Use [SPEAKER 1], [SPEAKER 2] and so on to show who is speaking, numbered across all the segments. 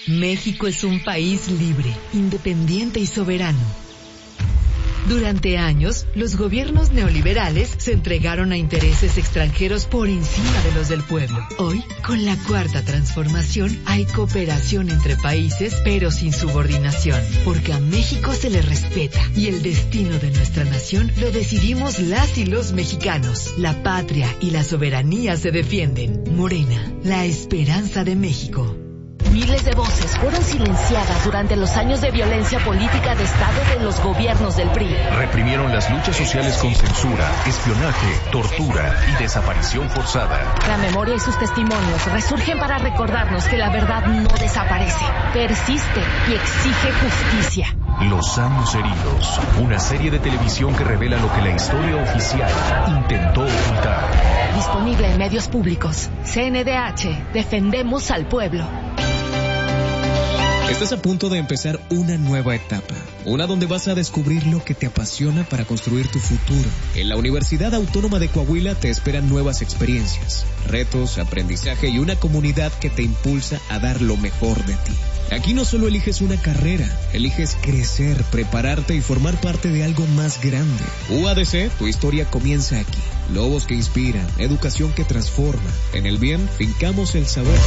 [SPEAKER 1] México es un país libre, independiente y soberano. Durante años, los gobiernos neoliberales se entregaron a intereses extranjeros por encima de los del pueblo. Hoy, con la Cuarta Transformación, hay cooperación entre países, pero sin subordinación, porque a México se le respeta y el destino de nuestra nación lo decidimos las y los mexicanos. La patria y la soberanía se defienden. Morena, la esperanza de México.
[SPEAKER 2] Miles de voces fueron silenciadas durante los años de violencia política de Estado de los gobiernos del PRI.
[SPEAKER 3] Reprimieron las luchas sociales con censura, espionaje, tortura y desaparición forzada.
[SPEAKER 2] La memoria y sus testimonios resurgen para recordarnos que la verdad no desaparece, persiste y exige justicia.
[SPEAKER 3] Los años heridos, una serie de televisión que revela lo que la historia oficial intentó ocultar.
[SPEAKER 2] Disponible en medios públicos. CNDH, defendemos al pueblo.
[SPEAKER 4] Estás a punto de empezar una nueva etapa, una donde vas a descubrir lo que te apasiona para construir tu futuro. En la Universidad Autónoma de Coahuila te esperan nuevas experiencias, retos, aprendizaje y una comunidad que te impulsa a dar lo mejor de ti. Aquí no solo eliges una carrera, eliges crecer, prepararte y formar parte de algo más grande. UADC, tu historia comienza aquí. Lobos que inspiran, educación que transforma. En el bien, fincamos el saber.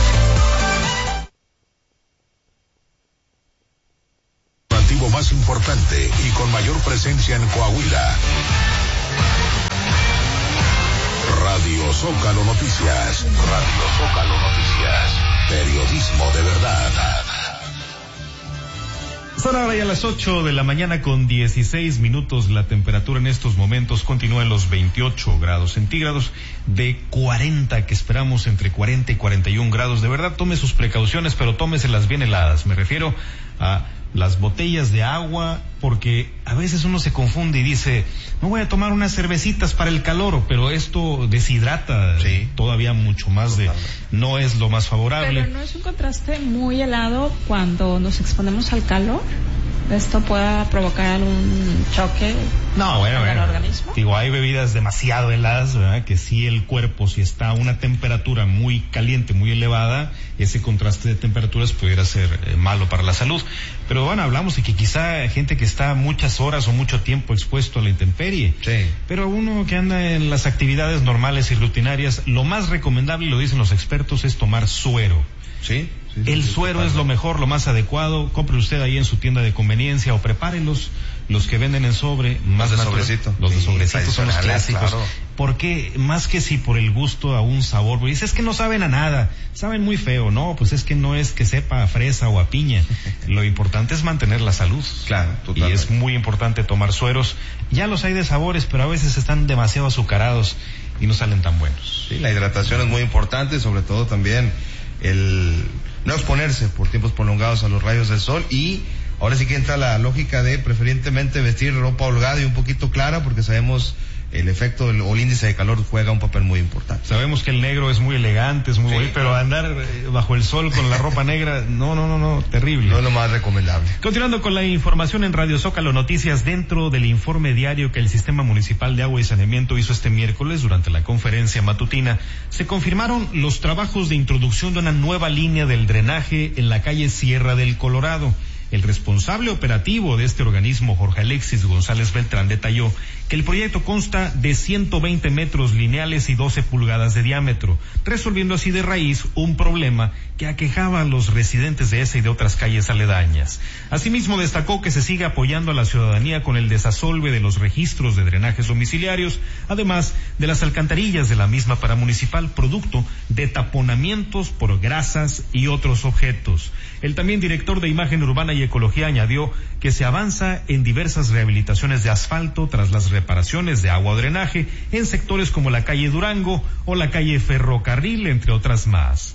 [SPEAKER 5] Más importante y con mayor presencia en Coahuila. Radio Zócalo Noticias. Radio Zócalo Noticias. Periodismo de verdad.
[SPEAKER 6] Son ahora ya las 8 de la mañana con 16 minutos. La temperatura en estos momentos continúa en los 28 grados centígrados, de 40 que esperamos entre 40 y 41 grados. De verdad, tome sus precauciones, pero tómeselas bien heladas. Me refiero a las botellas de agua, porque a veces uno se confunde y dice, no voy a tomar unas cervecitas para el calor, pero esto deshidrata todavía mucho más, no es lo más favorable.
[SPEAKER 7] Pero no es un contraste muy helado cuando nos exponemos al calor. ¿Esto pueda provocar algún choque en el organismo?
[SPEAKER 6] Digo, hay bebidas demasiado heladas, ¿verdad? Que si el cuerpo, si está a una temperatura muy caliente, muy elevada, ese contraste de temperaturas pudiera ser malo para la salud. Pero bueno, hablamos de que quizá hay gente que está muchas horas o mucho tiempo expuesto a la intemperie. Sí. Pero uno que anda en las actividades normales y rutinarias, lo más recomendable, lo dicen los expertos, es tomar suero. ¿Sí? El suero es lo mejor, lo más adecuado. Compre usted ahí en su tienda de conveniencia o prepárelos. Los que venden en sobre, más
[SPEAKER 8] los de sobrecito.
[SPEAKER 6] Los de sobrecito son los clásicos.
[SPEAKER 8] Claro.
[SPEAKER 6] Porque más que si por el gusto a un sabor, pues es que no saben a nada, saben muy feo, no, pues es que no es que sepa a fresa o a piña. Lo importante es mantener la salud.
[SPEAKER 8] Claro, totalmente.
[SPEAKER 6] Y es muy importante tomar sueros. Ya los hay de sabores, pero a veces están demasiado azucarados y no salen tan buenos.
[SPEAKER 8] Sí, la hidratación es muy importante, sobre todo también el no exponerse por tiempos prolongados a los rayos del sol, y ahora sí que entra la lógica de preferentemente vestir ropa holgada y un poquito clara, porque sabemos el efecto o el índice de calor juega un papel muy importante.
[SPEAKER 6] Sabemos que el negro es muy elegante, es muy bonito, pero andar bajo el sol con la ropa negra, no, terrible.
[SPEAKER 8] No es lo más recomendable.
[SPEAKER 6] Continuando con la información en Radio Zócalo Noticias, dentro del informe diario que el Sistema Municipal de Agua y Saneamiento hizo este miércoles durante la conferencia matutina, se confirmaron los trabajos de introducción de una nueva línea del drenaje en la calle Sierra del Colorado. El responsable operativo de este organismo, Jorge Alexis González Beltrán, detalló que el proyecto consta de 120 metros lineales y 12 pulgadas de diámetro, resolviendo así de raíz un problema que aquejaba a los residentes de esa y de otras calles aledañas. Asimismo, destacó que se sigue apoyando a la ciudadanía con el desasolve de los registros de drenajes domiciliarios, además de las alcantarillas de la misma paramunicipal, producto de taponamientos por grasas y otros objetos. El también director de Imagen Urbana y Ecología añadió que se avanza en diversas rehabilitaciones de asfalto tras las reparaciones de agua o drenaje en sectores como la calle Durango o la calle Ferrocarril, entre otras más.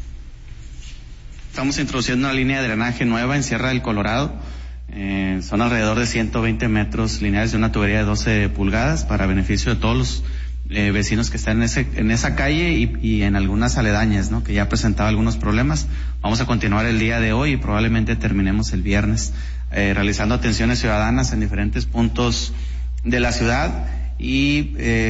[SPEAKER 9] Estamos introduciendo una línea de drenaje nueva en Sierra del Colorado. Son alrededor de 120 metros lineales de una tubería de 12 pulgadas para beneficio de todos los vecinos que están en esa calle y en algunas aledañas, ¿no? Que ya presentaba algunos problemas. Vamos a continuar el día de hoy y probablemente terminemos el viernes realizando atenciones ciudadanas en diferentes puntos de la ciudad y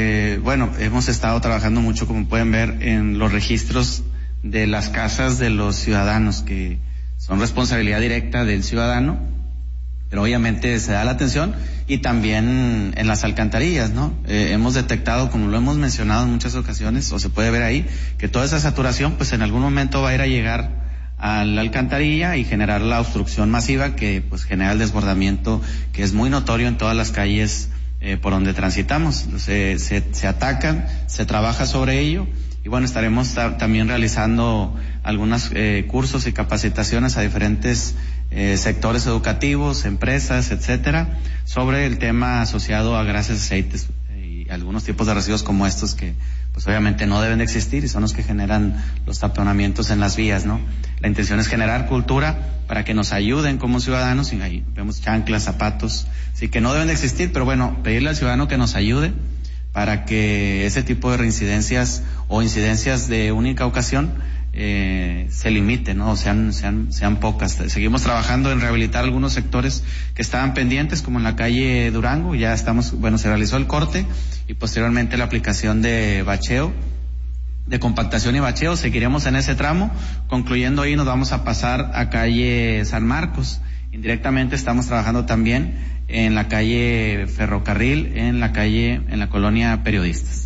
[SPEAKER 9] hemos estado trabajando mucho, como pueden ver, en los registros de las casas de los ciudadanos, que son responsabilidad directa del ciudadano, pero obviamente se da la atención, y también en las alcantarillas, ¿no? Hemos detectado, como lo hemos mencionado en muchas ocasiones, o se puede ver ahí, que toda esa saturación pues en algún momento va a ir a llegar a la alcantarilla y generar la obstrucción masiva que pues genera el desbordamiento, que es muy notorio en todas las calles por donde transitamos. Se atacan, se trabaja sobre ello, y bueno, estaremos también realizando algunos cursos y capacitaciones a diferentes sectores educativos, empresas, etcétera, sobre el tema asociado a grasas, aceites y algunos tipos de residuos como estos que pues obviamente no deben de existir y son los que generan los taponamientos en las vías, ¿no? La intención es generar cultura para que nos ayuden como ciudadanos, y ahí vemos chanclas, zapatos, sí que no deben de existir, pero bueno, pedirle al ciudadano que nos ayude para que ese tipo de reincidencias o incidencias de única ocasión se limiten, ¿no? Sean pocas. Seguimos trabajando en rehabilitar algunos sectores que estaban pendientes, como en la calle Durango. Ya se realizó el corte y posteriormente la aplicación de bacheo, de compactación y bacheo. Seguiremos en ese tramo. Concluyendo ahí, nos vamos a pasar a calle San Marcos. Indirectamente estamos trabajando también en la calle Ferrocarril, en la colonia Periodistas.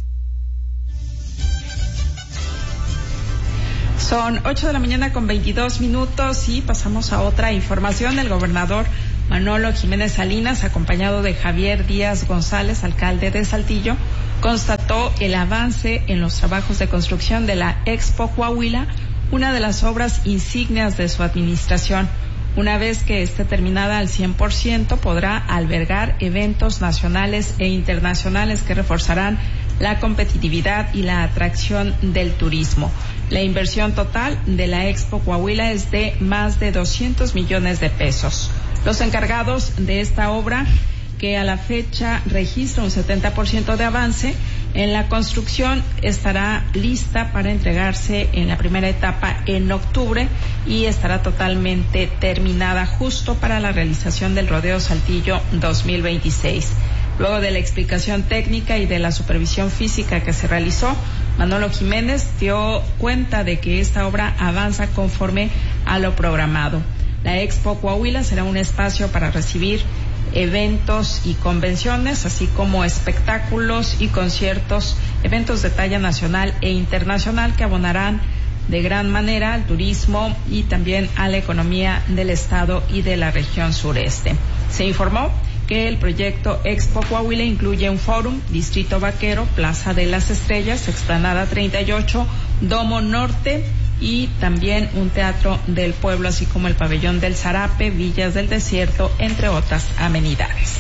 [SPEAKER 7] Son 8:22 a.m. y pasamos a otra información. El gobernador Manolo Jiménez Salinas, acompañado de Javier Díaz González, alcalde de Saltillo, constató el avance en los trabajos de construcción de la Expo Coahuila, una de las obras insignias de su administración. Una vez que esté terminada al 100%, podrá albergar eventos nacionales e internacionales que reforzarán la competitividad y la atracción del turismo. La inversión total de la Expo Coahuila es de más de 200 millones de pesos. Los encargados de esta obra, que a la fecha registra un 70% de avance en la construcción, estará lista para entregarse en la primera etapa en octubre y estará totalmente terminada justo para la realización del Rodeo Saltillo 2026. Luego de la explicación técnica y de la supervisión física que se realizó, Manolo Jiménez dio cuenta de que esta obra avanza conforme a lo programado. La Expo Coahuila será un espacio para recibir eventos y convenciones, así como espectáculos y conciertos, eventos de talla nacional e internacional que abonarán de gran manera al turismo y también a la economía del estado y de la región sureste. Se informó que el proyecto Expo Coahuila incluye un fórum, distrito vaquero, Plaza de las Estrellas, Explanada 38, Domo Norte y también un teatro del pueblo, así como el pabellón del Zarape, Villas del Desierto, entre otras amenidades.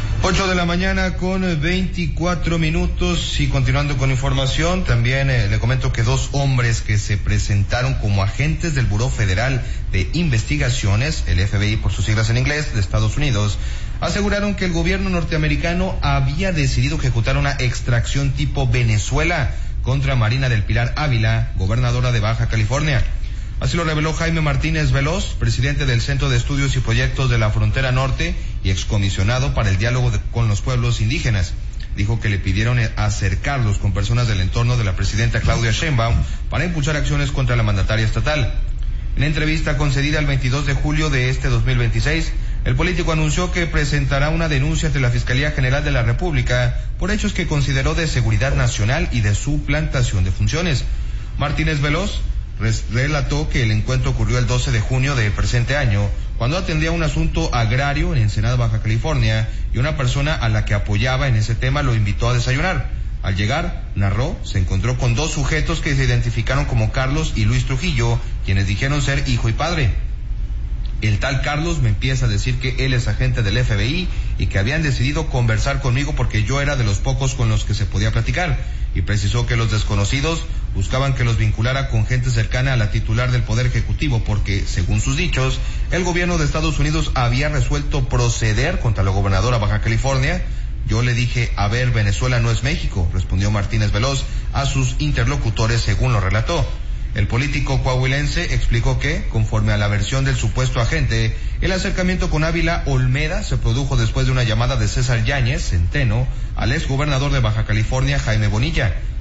[SPEAKER 8] 8:24 a.m. y continuando con información, también le comento que 2 hombres que se presentaron como agentes del Buró Federal de Investigaciones, el FBI por sus siglas en inglés, de Estados Unidos, aseguraron que el gobierno norteamericano había decidido ejecutar una extracción tipo Venezuela contra Marina del Pilar Ávila, gobernadora de Baja California. Así lo reveló Jaime Martínez Veloz, presidente del Centro de Estudios y Proyectos de la Frontera Norte y excomisionado para el diálogo con los pueblos indígenas. Dijo que le pidieron acercarlos con personas del entorno de la presidenta Claudia Sheinbaum para impulsar acciones contra la mandataria estatal. En entrevista concedida el 22 de julio de este 2026, el político anunció que presentará una denuncia ante la Fiscalía General de la República por hechos que consideró de seguridad nacional y de suplantación de funciones. Martínez Veloz relató que el encuentro ocurrió el 12 de junio del presente año, cuando atendía un asunto agrario en Ensenada, Baja California, y una persona a la que apoyaba en ese tema lo invitó a desayunar. Al llegar, narró, se encontró con 2 sujetos que se identificaron como Carlos y Luis Trujillo, quienes dijeron ser hijo y padre. El tal Carlos me empieza a decir que él es agente del FBI y que habían decidido conversar conmigo porque yo era de los pocos con los que se podía platicar, y precisó que los desconocidos buscaban que los vinculara con gente cercana a la titular del Poder Ejecutivo porque, según sus dichos, el gobierno de Estados Unidos había resuelto proceder contra la gobernadora Baja California. Yo le dije, a ver, Venezuela no es México, respondió Martínez Veloz a sus interlocutores, según lo relató. El político coahuilense explicó que, conforme a la versión del supuesto agente, el acercamiento con Ávila Olmeda se produjo después de una llamada de César Yáñez Centeno al exgobernador de Baja California, Jaime Bonilla.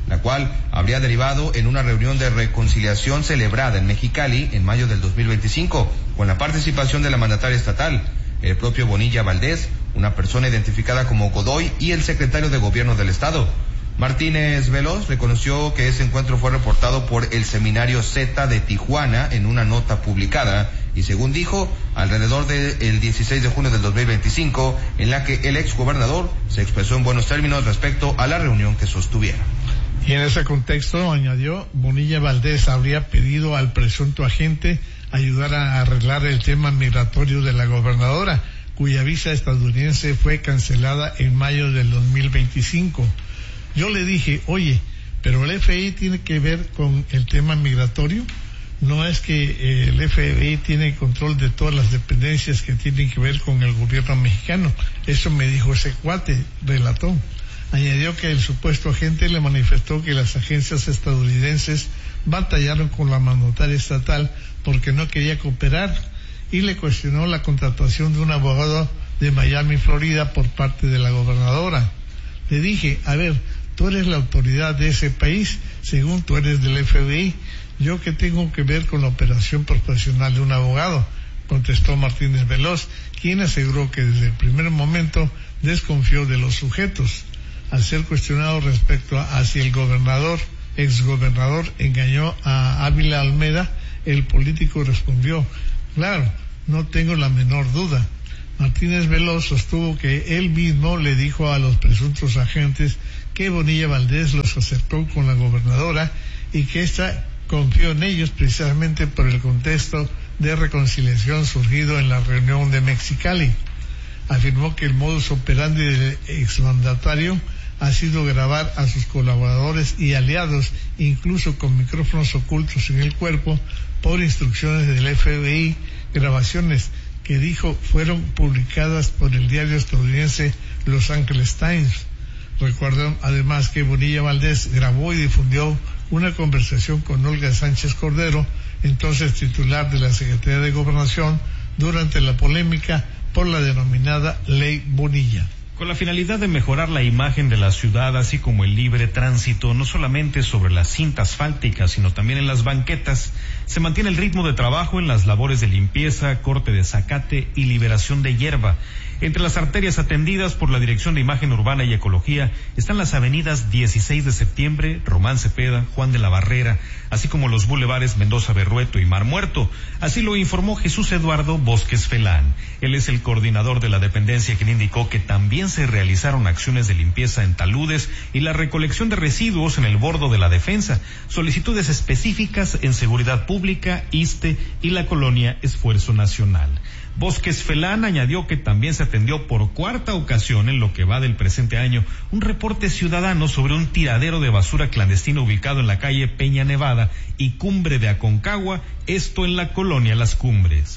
[SPEAKER 8] la cual habría derivado en una reunión de reconciliación celebrada en Mexicali en mayo del 2025, con la participación de la mandataria estatal, el propio Bonilla Valdés, una persona identificada como Godoy y el secretario de Gobierno del Estado. Martínez Veloz reconoció que ese encuentro fue reportado por el Seminario Z de Tijuana en una nota publicada y, según dijo, alrededor del 16 de junio del 2025, en la que el exgobernador se expresó en buenos términos respecto a la reunión que sostuvieron.
[SPEAKER 10] Y en ese contexto, añadió, Bonilla Valdés habría pedido al presunto agente ayudar a arreglar el tema migratorio de la gobernadora, cuya visa estadounidense fue cancelada en mayo del 2025. Yo le dije, oye, pero el FBI tiene que ver con el tema migratorio. No es que el FBI tiene control de todas las dependencias que tienen que ver con el gobierno mexicano. Eso me dijo ese cuate, relató. Añadió que el supuesto agente le manifestó que las agencias estadounidenses batallaron con la mandataria estatal porque no quería cooperar y le cuestionó la contratación de un abogado de Miami, Florida, por parte de la gobernadora. Le dije, a ver, tú eres la autoridad de ese país, según tú eres del FBI. ¿Yo qué tengo que ver con la operación profesional de un abogado?, contestó Martínez Veloz, quien aseguró que desde el primer momento desconfió de los sujetos. Al ser cuestionado respecto a si el exgobernador engañó a Ávila Almeda, el político respondió, claro, no tengo la menor duda. Martínez Veloz sostuvo que él mismo le dijo a los presuntos agentes que Bonilla Valdés los acercó con la gobernadora y que ésta confió en ellos precisamente por el contexto de reconciliación surgido en la reunión de Mexicali. Afirmó que el modus operandi del exmandatario ha sido grabar a sus colaboradores y aliados, incluso con micrófonos ocultos en el cuerpo, por instrucciones del FBI, grabaciones que dijo fueron publicadas por el diario estadounidense Los Angeles Times. Recuerdan además que Bonilla Valdés grabó y difundió una conversación con Olga Sánchez Cordero, entonces titular de la Secretaría de Gobernación, durante la polémica por la denominada Ley Bonilla.
[SPEAKER 6] Con la finalidad de mejorar la imagen de la ciudad, así como el libre tránsito, no solamente sobre las cintas asfálticas, sino también en las banquetas, se mantiene el ritmo de trabajo en las labores de limpieza, corte de zacate y liberación de hierba. Entre las arterias atendidas por la Dirección de Imagen Urbana y Ecología están las avenidas 16 de Septiembre, Román Cepeda, Juan de la Barrera, así como los bulevares Mendoza Berrueto y Mar Muerto. Así lo informó Jesús Eduardo Bosques Felán. Él es el coordinador de la dependencia, quien indicó que también se realizaron acciones de limpieza en taludes y la recolección de residuos en el bordo de la Defensa, solicitudes específicas en Seguridad Pública, ISSSTE y la colonia Esfuerzo Nacional. Bosques Felán añadió que también se atendió por cuarta ocasión en lo que va del presente año un reporte ciudadano sobre un tiradero de basura clandestino ubicado en la calle Peña Nevada y Cumbre de Aconcagua, esto en la colonia Las Cumbres.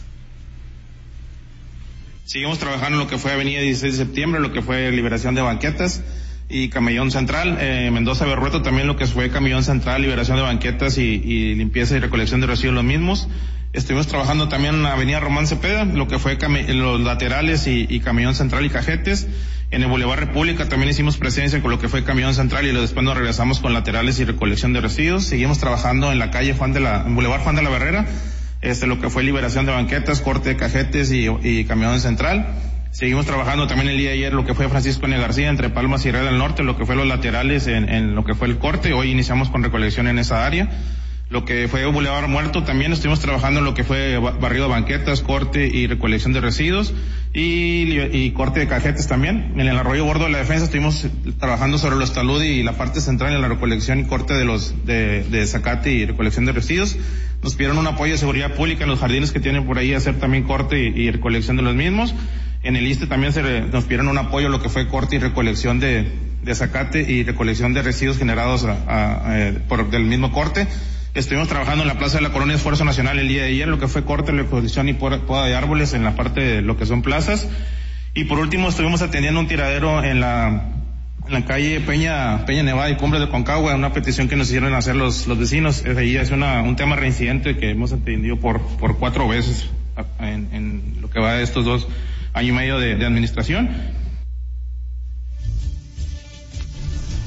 [SPEAKER 11] Seguimos trabajando en lo que fue Avenida 16 de Septiembre, lo que fue liberación de banquetas y Camellón Central, Mendoza Berrueto también lo que fue Camellón Central, liberación de banquetas y limpieza y recolección de residuos los mismos. Estuvimos trabajando también en Avenida Román Cepeda, lo que fue los laterales y Camellón Central y Cajetes. En el Boulevard República también hicimos presencia con lo que fue Camellón Central y después nos regresamos con laterales y recolección de residuos. Seguimos trabajando en la calle Boulevard Juan de la Barrera, lo que fue liberación de banquetas, corte de cajetes y Camellón Central. Seguimos trabajando también el día de ayer lo que fue Francisco N. García entre Palmas y Red del Norte, lo que fue los laterales en lo que fue el corte. Hoy iniciamos con recolección en esa área. Lo que fue Boulevard Muerto también estuvimos trabajando en lo que fue barrido de banquetas, corte y recolección de residuos y corte de cajetes también. En el arroyo Bordo de la Defensa estuvimos trabajando sobre los taludes y la parte central en la recolección y corte de zacate y recolección de residuos. Nos pidieron un apoyo de seguridad pública en los jardines que tienen por ahí, hacer también corte y recolección de los mismos. En el ISSSTE también nos pidieron un apoyo lo que fue corte y recolección de zacate y recolección de residuos generados por del mismo corte. Estuvimos trabajando en la Plaza de la Colonia Esfuerzo Nacional el día de ayer, lo que fue corte, recolección y poda de árboles en la parte de lo que son plazas. Y por último estuvimos atendiendo un tiradero en la calle Peña Nevada y Cumbre de Aconcagua, una petición que nos hicieron hacer los vecinos. Ahí es un tema reincidente que hemos atendido por 4 veces en lo que va de estos 2 años y medio de administración.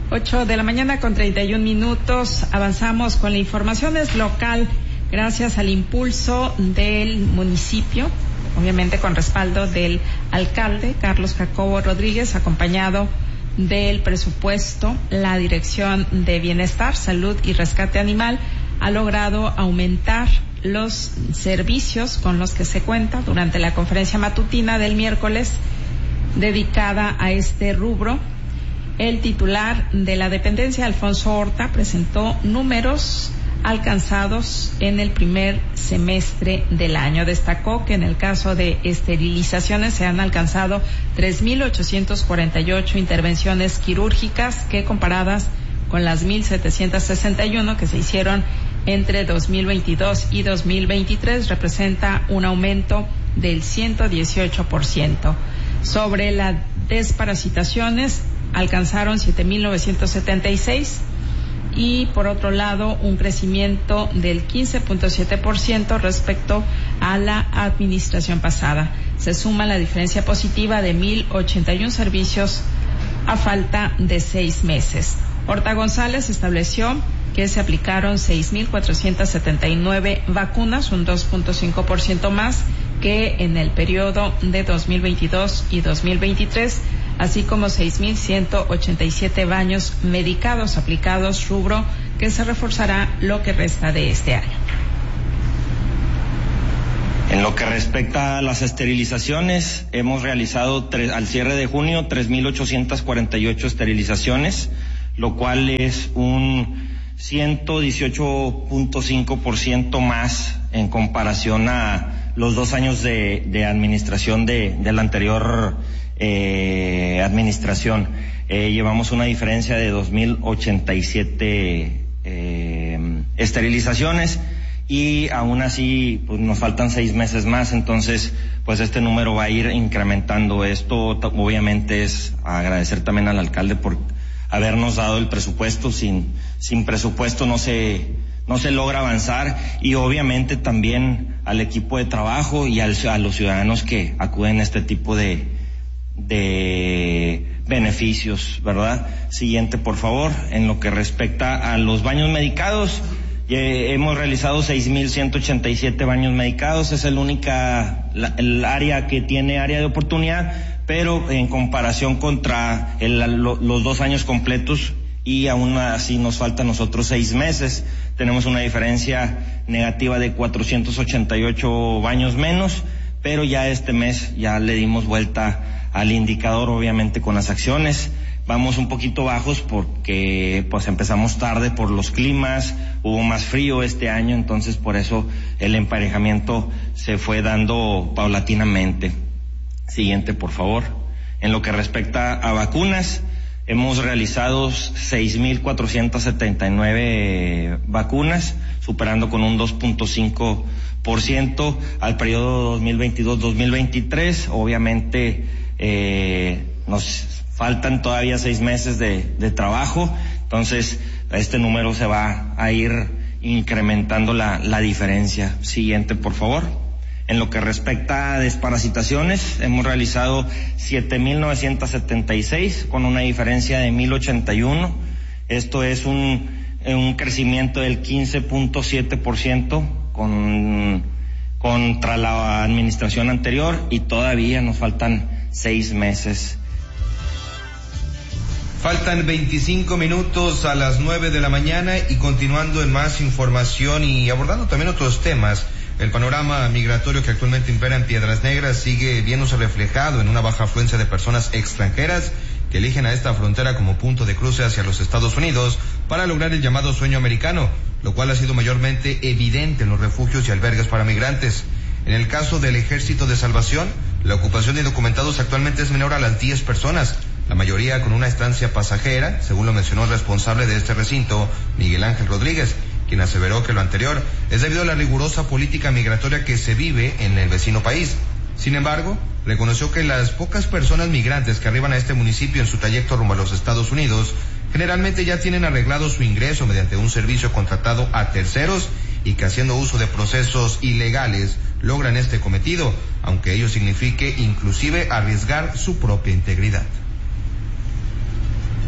[SPEAKER 7] 8:31 a.m. Avanzamos con la información. Es local gracias al impulso del municipio, obviamente con respaldo del alcalde Carlos Jacobo Rodríguez, acompañado del presupuesto. La Dirección de Bienestar, Salud y Rescate Animal ha logrado aumentar los servicios con los que se cuenta durante la conferencia matutina del miércoles dedicada a este rubro. El titular de la dependencia, Alfonso Horta, presentó números alcanzados en el primer semestre del año. Destacó que en el caso de esterilizaciones se han alcanzado 3.848 intervenciones quirúrgicas, que comparadas con las 1.761 que se hicieron entre 2022 y 2023 representa un aumento del 118%. Sobre las desparasitaciones, alcanzaron 7.976 y por otro lado un crecimiento del 15.7% respecto a la administración pasada. Se suma la diferencia positiva de 1.081 servicios a falta de 6 meses. Horta González estableció que se aplicaron 6.479 vacunas, un 2.5% más que en el periodo de 2022 y 2023, así como 6.187 baños medicados aplicados, rubro que se reforzará lo que resta de este año.
[SPEAKER 12] En lo que respecta a las esterilizaciones, hemos realizado al cierre de junio 3.848 esterilizaciones, lo cual es un 118.5% más en comparación a los 2 años de administración de la anterior administración. Llevamos una diferencia de 2.087 esterilizaciones y aún así pues nos faltan 6 meses más, entonces pues este número va a ir incrementando. Esto obviamente es agradecer también al alcalde por habernos dado el presupuesto. Sin presupuesto no se logra avanzar, y obviamente también al equipo de trabajo y a los ciudadanos que acuden a este tipo de beneficios, ¿verdad? Siguiente, por favor. En lo que respecta a los baños medicados, hemos realizado 6.187 baños medicados. Es el área que tiene área de oportunidad, pero en comparación contra los 2 años completos, y aún así nos faltan nosotros 6 meses. Tenemos una diferencia negativa de 488 baños menos, pero ya este mes ya le dimos vuelta al indicador, obviamente con las acciones. Vamos un poquito bajos porque pues empezamos tarde por los climas, hubo más frío este año, entonces por eso el emparejamiento se fue dando paulatinamente. Siguiente, por favor. En lo que respecta a vacunas, hemos realizado 6.479 vacunas, superando con un 2.5% al periodo 2022-2023. Obviamente nos faltan todavía 6 meses de trabajo, entonces este número se va a ir incrementando la diferencia. Siguiente, por favor. En lo que respecta a desparasitaciones, hemos realizado 7.976 con una diferencia de 1.081. Esto es un crecimiento del 15.7% contra la administración anterior, y todavía nos faltan 6 meses.
[SPEAKER 8] Faltan 25 minutos a las 9 de la mañana, y continuando en más información y abordando también otros temas. El panorama migratorio que actualmente impera en Piedras Negras sigue viéndose reflejado en una baja afluencia de personas extranjeras que eligen a esta frontera como punto de cruce hacia los Estados Unidos para lograr el llamado sueño americano, lo cual ha sido mayormente evidente en los refugios y albergues para migrantes. En el caso del Ejército de Salvación, la ocupación de indocumentados actualmente es menor a las 10 personas, la mayoría con una estancia pasajera, según lo mencionó el responsable de este recinto, Miguel Ángel Rodríguez, quien aseveró que lo anterior es debido a la rigurosa política migratoria que se vive en el vecino país. Sin embargo, reconoció que las pocas personas migrantes que arriban a este municipio en su trayecto rumbo a los Estados Unidos generalmente ya tienen arreglado su ingreso mediante un servicio contratado a terceros, y que haciendo uso de procesos ilegales logran este cometido, aunque ello signifique inclusive arriesgar su propia integridad.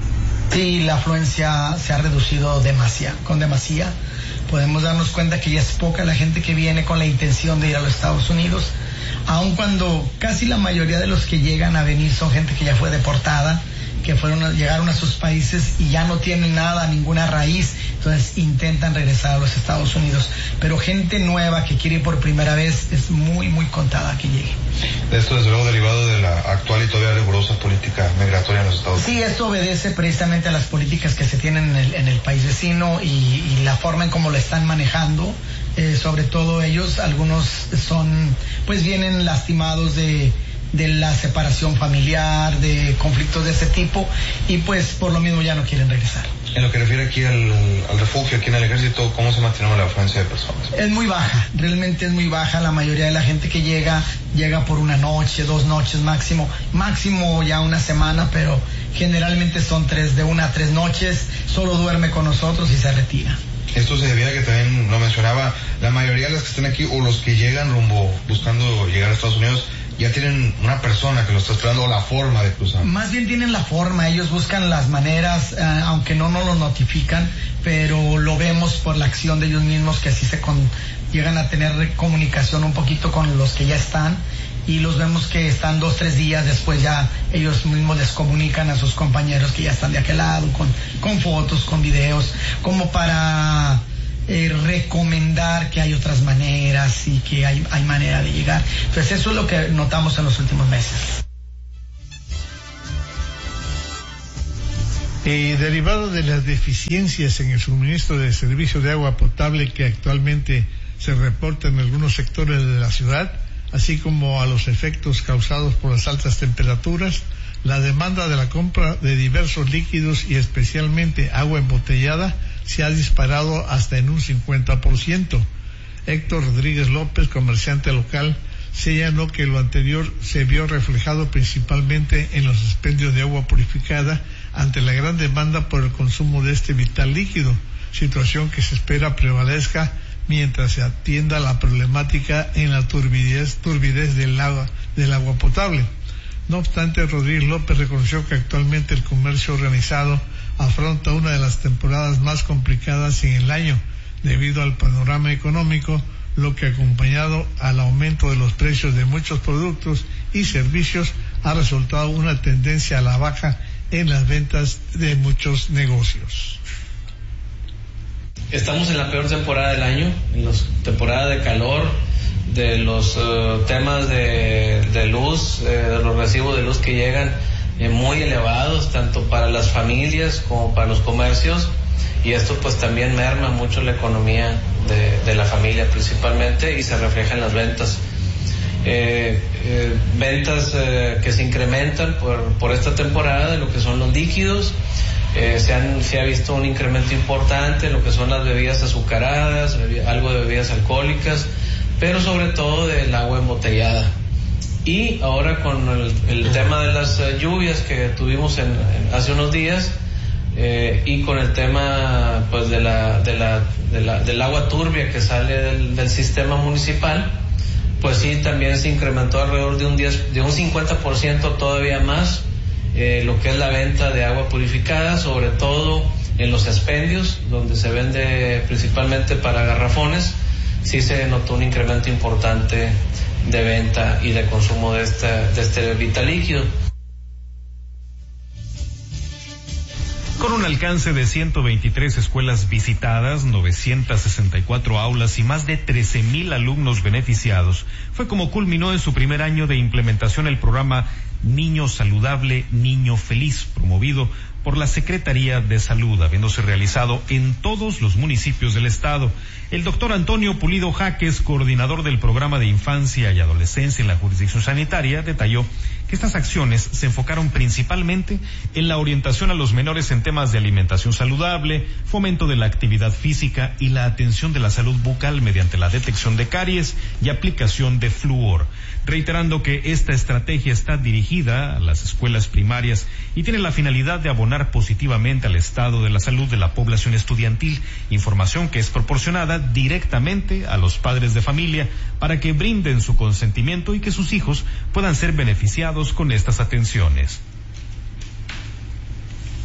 [SPEAKER 13] Sí, la afluencia se ha reducido con demasía. Podemos darnos cuenta que ya es poca la gente que viene con la intención de ir a los Estados Unidos, aun cuando casi la mayoría de los que llegan a venir son gente que ya fue deportada, que llegaron a sus países y ya no tienen nada, ninguna raíz, entonces intentan regresar a los Estados Unidos. Pero gente nueva que quiere ir por primera vez es muy, muy contada que llegue.
[SPEAKER 8] Esto desde luego derivado de la actual y todavía rigurosa política migratoria en los Estados Unidos.
[SPEAKER 13] Sí, esto obedece precisamente a las políticas que se tienen en el país vecino y la forma en cómo lo están manejando. Sobre todo ellos, algunos vienen lastimados de la separación familiar, de conflictos de ese tipo, y pues por lo mismo ya no quieren regresar.
[SPEAKER 8] En lo que refiere aquí al refugio, aquí en el ejército, ¿cómo se mantiene la afluencia de personas?
[SPEAKER 13] Es muy baja, realmente es muy baja. La mayoría de la gente que llega por una noche, 2 noches máximo ya una semana, pero generalmente son de 1 a 3 noches, solo duerme con nosotros y se retira.
[SPEAKER 8] Esto se debía a que también lo mencionaba, la mayoría de los que están aquí o los que llegan buscando llegar a Estados Unidos ya tienen una persona que lo está esperando, o la forma de cruzar.
[SPEAKER 13] Más bien tienen la forma, ellos buscan las maneras, aunque no nos lo notifican, pero lo vemos por la acción de ellos mismos, que así llegan a tener comunicación un poquito con los que ya están, y los vemos que están 2-3 días después, ya ellos mismos les comunican a sus compañeros que ya están de aquel lado, con fotos, con videos, como para recomendar que hay otras maneras y que hay manera de llegar. Entonces eso es lo que notamos en los últimos meses.
[SPEAKER 10] Derivado de las deficiencias en el suministro de servicio de agua potable que actualmente se reporta en algunos sectores de la ciudad, así como a los efectos causados por las altas temperaturas, la demanda de la compra de diversos líquidos y especialmente agua embotellada se ha disparado hasta en un 50%. Héctor Rodríguez López, comerciante local, señaló que lo anterior se vio reflejado principalmente en los expendios de agua purificada ante la gran demanda por el consumo de este vital líquido, situación que se espera prevalezca mientras se atienda la problemática en la turbidez del agua potable. No obstante, Rodríguez López reconoció que actualmente el comercio organizado afronta una de las temporadas más complicadas en el año debido al panorama económico, lo que acompañado al aumento de los precios de muchos productos y servicios ha resultado una tendencia a la baja en las ventas de muchos negocios.
[SPEAKER 14] Estamos en la peor temporada del año, en la temporada de calor, de los temas de luz, de los recibos de luz que llegan muy elevados, tanto para las familias como para los comercios, y esto pues también merma mucho la economía de la familia principalmente, y se refleja en las ventas. Ventas que se incrementan por esta temporada de lo que son los líquidos. Se ha visto un incremento importante en lo que son las bebidas azucaradas, algo de bebidas alcohólicas, pero sobre todo del agua embotellada. Y ahora con el tema de las lluvias que tuvimos hace unos días, y con el tema pues del agua turbia que sale del sistema municipal, pues sí, también se incrementó alrededor de un 50% todavía más lo que es la venta de agua purificada, sobre todo en los expendios, donde se vende principalmente para garrafones. Sí se notó un incremento importante de venta y de consumo de este vital líquido.
[SPEAKER 6] Con un alcance de 123 escuelas visitadas, 964 aulas y más de 13,000 alumnos beneficiados, fue como culminó en su primer año de implementación el programa Niño Saludable, Niño Feliz, promovido por la Secretaría de Salud, habiéndose realizado en todos los municipios del estado. El doctor Antonio Pulido Jaques, coordinador del programa de infancia y adolescencia en la jurisdicción sanitaria, detalló que estas acciones se enfocaron principalmente en la orientación a los menores en temas de alimentación saludable, fomento de la actividad física y la atención de la salud bucal mediante la detección de caries y aplicación de flúor, reiterando que esta estrategia está dirigida a las escuelas primarias y tiene la finalidad de abonar positivamente al estado de la salud de la población estudiantil, información que es proporcionada directamente a los padres de familia para que brinden su consentimiento y que sus hijos puedan ser beneficiados con estas atenciones.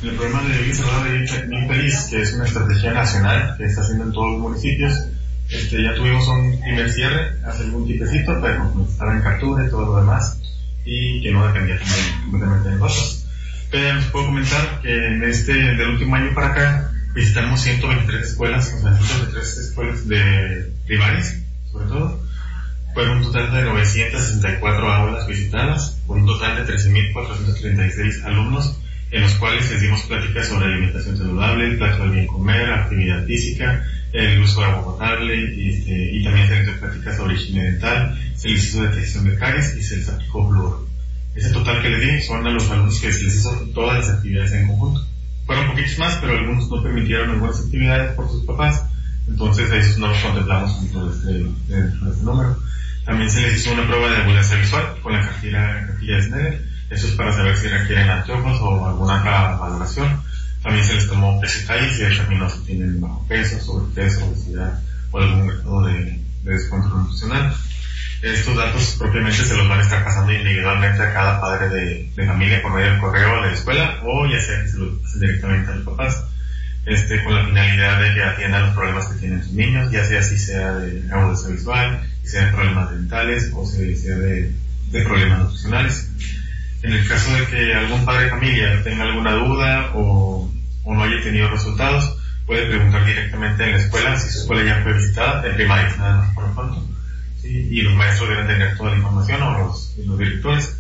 [SPEAKER 11] El programa de Villa Cerrada de Bien Feliz, que es una estrategia nacional que está haciendo en todos los municipios, ya tuvimos un primer cierre hace algún tipecito, pero estaba en captura y todo lo demás, y que no dependía completamente de nosotros. Pero les puedo comentar que del último año para acá visitamos 123 escuelas, o sea, 123 escuelas de primarias, sobre todo. Fueron un total de 964 aulas visitadas, con un total de 13.436 alumnos, en los cuales les dimos pláticas sobre alimentación saludable, el plato del bien comer, actividad física, el uso de agua potable, y también se les dio pláticas sobre higiene dental, se les hizo detección de caries y se les aplicó flúor. Ese total que les di son a los alumnos que se les hizo todas las actividades en conjunto. Fueron poquitos más, pero algunos no permitieron algunas actividades por sus papás, entonces a esos no los contemplamos dentro de este número. También se les hizo una prueba de agudeza visual con la cartilla de Snellen. Eso es para saber si requieren anteojos o alguna otra valoración. También se les tomó peso y talla y se determinó si tienen bajo peso, sobrepeso, obesidad o algún grado de descontrol nutricional. Estos datos propiamente se los van a estar pasando individualmente a cada padre de familia por medio del correo de la escuela, o ya sea que se lo pasen directamente a los papás, con la finalidad de que atiendan los problemas que tienen sus niños, ya sea si sea de agudeza visual, si sea de problemas dentales o si sea de problemas nutricionales. En el caso de que algún padre de familia tenga alguna duda o no haya tenido resultados, puede preguntar directamente en la escuela si su escuela ya fue visitada, en primaria, nada más por lo pronto. ¿Sí? Y los maestros deben tener toda la información, o los directores.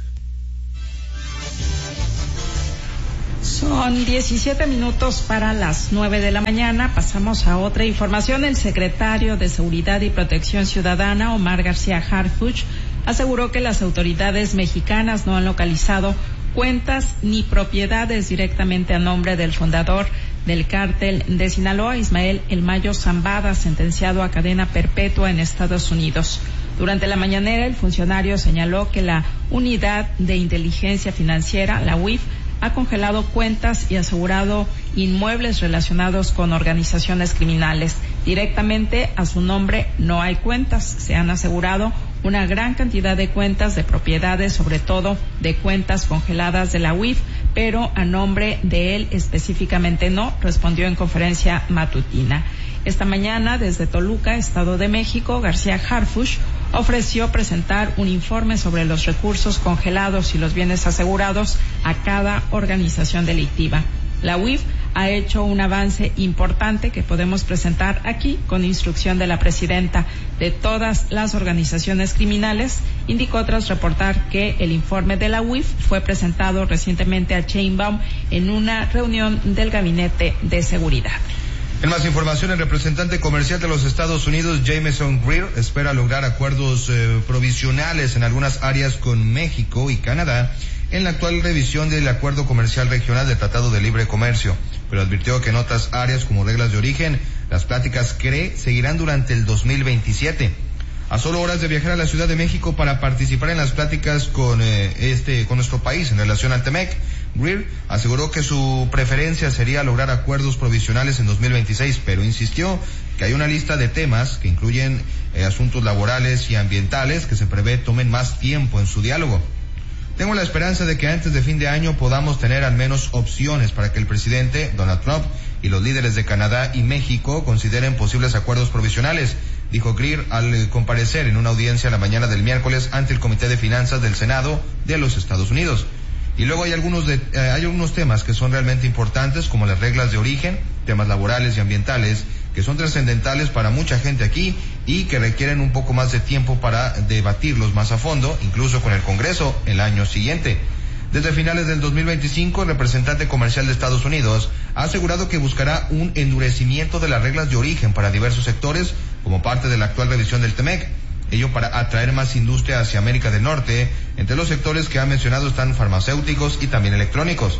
[SPEAKER 7] Son 17 minutos para las 9 de la mañana. Pasamos a otra información. El secretario de Seguridad y Protección Ciudadana, Omar García Harfuch, aseguró que las autoridades mexicanas no han localizado cuentas ni propiedades directamente a nombre del fundador del cártel de Sinaloa, Ismael El Mayo Zambada, sentenciado a cadena perpetua en Estados Unidos. Durante la mañanera, el funcionario señaló que la Unidad de Inteligencia Financiera, la UIF, ha congelado cuentas y asegurado inmuebles relacionados con organizaciones criminales. Directamente a su nombre no hay cuentas. Se han asegurado una gran cantidad de cuentas de propiedades, sobre todo de cuentas congeladas de la UIF, pero a nombre de él específicamente no, respondió en conferencia matutina. Esta mañana, desde Toluca, Estado de México, García Harfuch ofreció presentar un informe sobre los recursos congelados y los bienes asegurados a cada organización delictiva. La UIF ha hecho un avance importante que podemos presentar aquí con instrucción de la presidenta de todas las organizaciones criminales, indicó tras reportar que el informe de la UIF fue presentado recientemente a Sheinbaum en una reunión del Gabinete de Seguridad.
[SPEAKER 8] En más información, el representante comercial de los Estados Unidos, Jameson Greer, espera lograr acuerdos provisionales en algunas áreas con México y Canadá en la actual revisión del Acuerdo Comercial Regional del Tratado de Libre Comercio, pero advirtió que en otras áreas como reglas de origen, las pláticas seguirán durante el 2027. A solo horas de viajar a la Ciudad de México para participar en las pláticas con nuestro país en relación al TEMEC, Greer aseguró que su preferencia sería lograr acuerdos provisionales en 2026, pero insistió que hay una lista de temas que incluyen asuntos laborales y ambientales que se prevé tomen más tiempo en su diálogo. Tengo la esperanza de que antes de fin de año podamos tener al menos opciones para que el presidente Donald Trump y los líderes de Canadá y México consideren posibles acuerdos provisionales, dijo Greer al comparecer en una audiencia la mañana del miércoles ante el Comité de Finanzas del Senado de los Estados Unidos. Y luego hay algunos temas que son realmente importantes, como las reglas de origen, temas laborales y ambientales, que son trascendentales para mucha gente aquí y que requieren un poco más de tiempo para debatirlos más a fondo, incluso con el Congreso el año siguiente. Desde finales del 2025, el representante comercial de Estados Unidos ha asegurado que buscará un endurecimiento de las reglas de origen para diversos sectores como parte de la actual revisión del TEMEC. Ello para atraer más industria hacia América del Norte. Entre los sectores que ha mencionado están farmacéuticos y también electrónicos.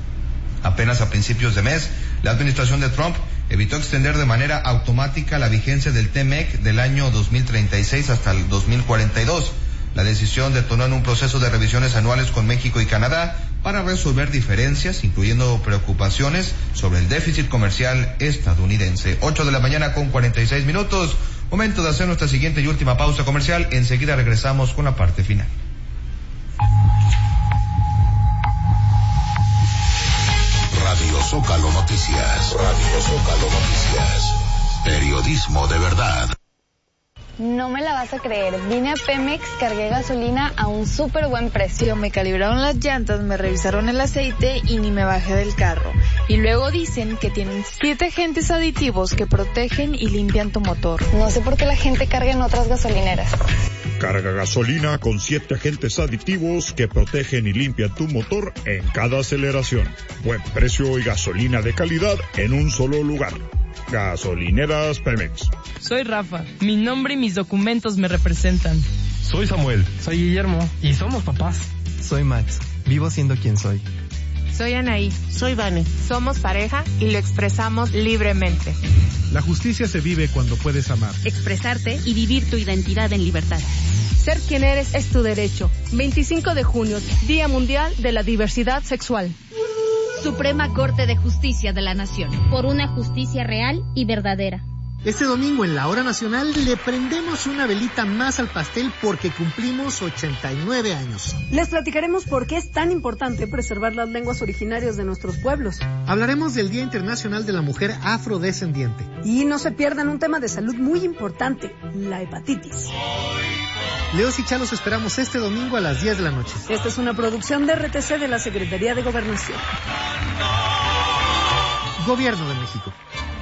[SPEAKER 8] Apenas a principios de mes, la administración de Trump evitó extender de manera automática la vigencia del TEMEC del año 2036 hasta el 2042. La decisión detonó en un proceso de revisiones anuales con México y Canadá para resolver diferencias, incluyendo preocupaciones sobre el déficit comercial estadounidense. 8 de la mañana con 46 minutos. Momento de hacer nuestra siguiente y última pausa comercial. Enseguida regresamos con la parte final.
[SPEAKER 5] Radio Zócalo Noticias. Radio Zócalo Noticias. Periodismo de verdad.
[SPEAKER 15] No me la vas a creer, vine a Pemex, cargué gasolina a un súper buen precio. Me calibraron las llantas, me revisaron el aceite y ni me bajé del carro. Y luego dicen que tienen 7 agentes aditivos que protegen y limpian tu motor. No sé por qué la gente carga en otras gasolineras.
[SPEAKER 16] Carga gasolina con 7 agentes aditivos que protegen y limpian tu motor en cada aceleración. Buen precio y gasolina de calidad en un solo lugar. Gasolineras Pemex.
[SPEAKER 17] Soy Rafa. Mi nombre y mis documentos me representan.
[SPEAKER 18] Soy Samuel.
[SPEAKER 19] Soy Guillermo.
[SPEAKER 18] Y somos papás.
[SPEAKER 19] Soy Max. Vivo siendo quien soy.
[SPEAKER 20] Soy Anaí.
[SPEAKER 21] Soy Vane.
[SPEAKER 20] Somos pareja y lo expresamos libremente.
[SPEAKER 22] La justicia se vive cuando puedes amar,
[SPEAKER 23] expresarte y vivir tu identidad en libertad.
[SPEAKER 24] Ser quien eres es tu derecho. 25 de junio, Día Mundial de la Diversidad Sexual.
[SPEAKER 25] Suprema Corte de Justicia de la Nación.
[SPEAKER 26] Por una justicia real y verdadera.
[SPEAKER 27] Este domingo en la Hora Nacional le prendemos una velita más al pastel porque cumplimos 89 años.
[SPEAKER 24] Les platicaremos por qué es tan importante preservar las lenguas originarias de nuestros pueblos.
[SPEAKER 27] Hablaremos del Día Internacional de la Mujer Afrodescendiente.
[SPEAKER 24] Y no se pierdan un tema de salud muy importante, la hepatitis.
[SPEAKER 27] Leos y Chalos esperamos este domingo a las 10 de la noche.
[SPEAKER 24] Esta es una producción de RTC de la Secretaría de Gobernación.
[SPEAKER 27] Gobierno de México.